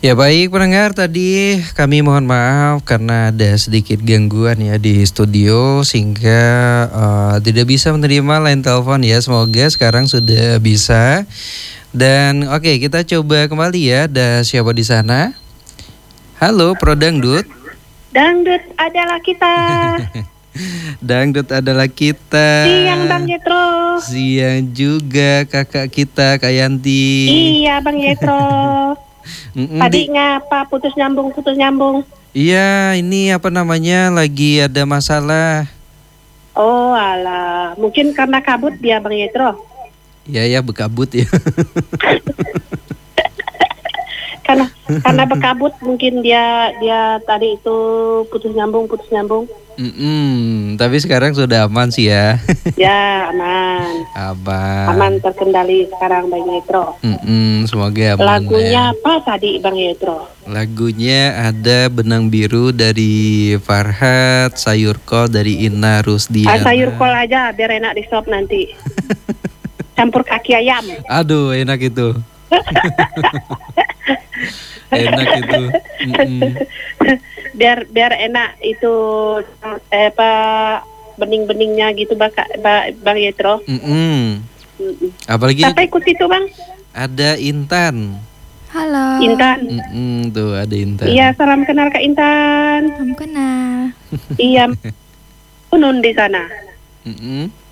Ya baik pendengar, tadi kami mohon maaf karena ada sedikit gangguan ya di studio sehingga tidak bisa menerima line telepon ya. Semoga sekarang sudah bisa. Dan oke, kita coba kembali ya. Ada siapa di sana? Halo Pro Dangdut. Dangdut adalah kita. Dangdut adalah kita. Siang Bang Yetro. Siang juga kakak kita Kak Yanti. Iya Bang Yetro. Tadi ngapa putus nyambung. Iya, ini apa namanya lagi ada masalah. Oh alah, mungkin karena kabut dia Bang Yetro. Iya ya, bekabut ya. karena bekabut mungkin dia tadi itu putus nyambung. Tapi sekarang sudah aman sih ya. Ya aman. Aman terkendali sekarang Bang Yetro. Semoga aman. Lagunya apa tadi Bang Yetro? Lagunya ada Benang Biru dari Farhat, Sayur Kol dari Ina Rusdiana. Sayur kol aja biar enak di sop nanti. Campur kaki ayam. Aduh enak itu. Enak itu. Biar enak itu bening-beningnya gitu Bang Yetro. Apalagi siapa ikut itu Bang? Ada Intan. Halo. Intan. Tuh ada Intan. Iya, salam kenal Kak Intan. Salam kenal. Iya. Unun di sana.